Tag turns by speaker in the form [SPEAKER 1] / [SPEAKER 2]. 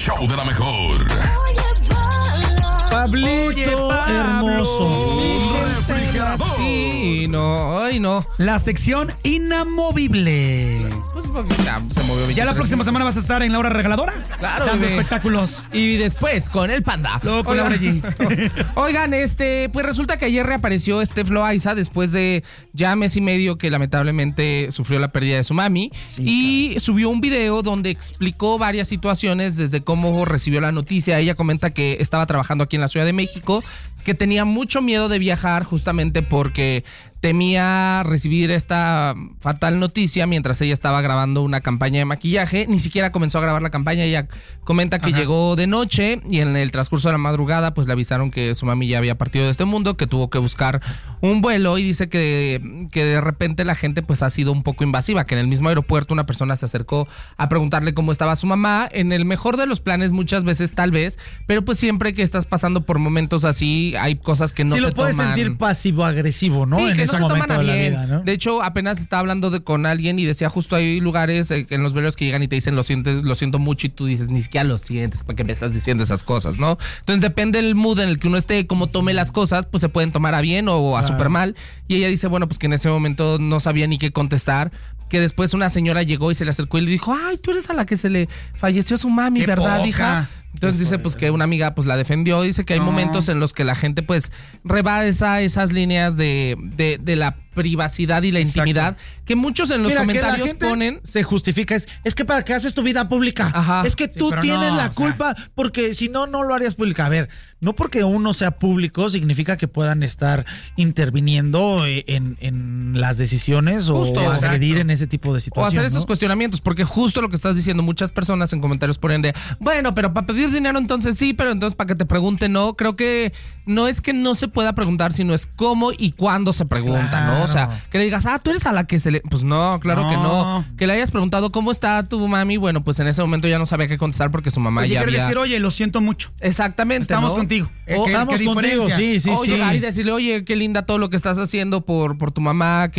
[SPEAKER 1] show de la mejor.
[SPEAKER 2] Pablito, hermoso.
[SPEAKER 3] No.
[SPEAKER 2] La sección inamovible.
[SPEAKER 3] Pues se movió.
[SPEAKER 2] Ya la próxima semana vas a estar en La Hora Regaladora.
[SPEAKER 3] Claro,
[SPEAKER 2] dando
[SPEAKER 3] bebé.
[SPEAKER 2] espectáculos.
[SPEAKER 3] Y después con el Panda.
[SPEAKER 2] Luego con Laura G.
[SPEAKER 3] Oigan, pues resulta que ayer reapareció Steph Loaiza después de ya mes y medio que lamentablemente sufrió la pérdida de su mami.
[SPEAKER 2] Sí,
[SPEAKER 3] y subió un video donde explicó varias situaciones desde cómo recibió la noticia. Ella comenta que estaba trabajando aquí en la Ciudad de México, que tenía mucho miedo de viajar justamente porque temía recibir esta fatal noticia mientras ella estaba grabando una campaña de maquillaje. Ni siquiera comenzó a grabar la campaña. Ella comenta que llegó de noche y en el transcurso de la madrugada pues le avisaron que su mami ya había partido de este mundo, que tuvo que buscar un vuelo, y dice que de repente la gente pues ha sido un poco invasiva, que en el mismo aeropuerto una persona se acercó a preguntarle cómo estaba su mamá. En el mejor de los planes muchas veces tal vez, pero pues siempre que estás pasando por momentos así hay cosas que no se toman.
[SPEAKER 4] Sí, lo puedes sentir pasivo-agresivo, ¿no?
[SPEAKER 3] Sí,
[SPEAKER 4] en
[SPEAKER 3] que
[SPEAKER 4] ese
[SPEAKER 3] no se
[SPEAKER 4] momento
[SPEAKER 3] toman a
[SPEAKER 4] de la
[SPEAKER 3] bien.
[SPEAKER 4] vida, ¿no?
[SPEAKER 3] De hecho, apenas estaba hablando con alguien y decía justo hay lugares en los vuelos que llegan y te dicen lo siento mucho, y tú dices ni siquiera lo sientes, ¿para qué me estás diciendo esas cosas, no? Entonces depende del mood en el que uno esté, cómo tome las cosas, pues se pueden tomar a bien o a súper mal. Y ella dice, bueno, pues que en ese momento no sabía ni qué contestar, que después una señora llegó y se le acercó y le dijo, ay, tú eres a la que se le falleció su mami, ¿verdad,
[SPEAKER 4] poca
[SPEAKER 3] hija? Entonces dice pues que una amiga pues la defendió. Dice que hay momentos en los que la gente pues rebasa esas líneas de la privacidad y la intimidad, que muchos en los comentarios
[SPEAKER 4] que la gente
[SPEAKER 3] ponen.
[SPEAKER 4] se justifica, es que para qué haces tu vida pública.
[SPEAKER 3] Ajá.
[SPEAKER 4] Es que tú tienes la culpa, porque si no lo harías pública. A ver, no porque uno sea público significa que puedan estar interviniendo en las decisiones
[SPEAKER 3] Justo,
[SPEAKER 4] o agredir
[SPEAKER 3] exacto.
[SPEAKER 4] en ese tipo de
[SPEAKER 3] O
[SPEAKER 4] situaciones.
[SPEAKER 3] hacer esos
[SPEAKER 4] ¿no?
[SPEAKER 3] cuestionamientos, porque justo lo que estás diciendo, muchas personas en comentarios ponen de, bueno, pero para pedir dinero entonces sí, pero entonces para que te pregunten no. Creo que no es que no se pueda preguntar, sino es cómo y cuándo se pregunta,
[SPEAKER 4] Claro.
[SPEAKER 3] ¿no? O sea, que le digas, tú eres a la que se le... Pues no, claro que no. Que le hayas preguntado cómo está tu mami, bueno, pues en ese momento ya no sabía qué contestar porque su mamá ya había...
[SPEAKER 5] decir, oye, lo siento mucho.
[SPEAKER 3] Exactamente,
[SPEAKER 5] Estamos
[SPEAKER 3] ¿no?
[SPEAKER 5] contigo.
[SPEAKER 4] Estamos contigo, sí.
[SPEAKER 3] O llegar y decirle, oye, qué linda todo lo que estás haciendo por tu mamá,